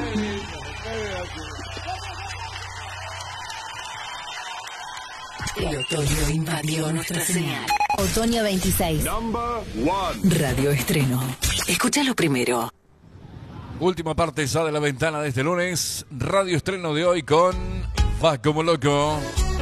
El otoño invadió nuestra señal. Otoño 26. Radio Estreno. Escúchalo primero. Última parte ya de la ventana de este lunes. Radio Estreno de hoy con Va Como Loco.